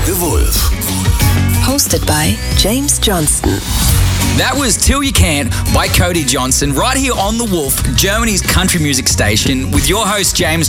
The Wolf. Hosted by James Johnston. That was Till You Can't by Cody Johnson, right here on The Wolf, Germany's country music station, with your host James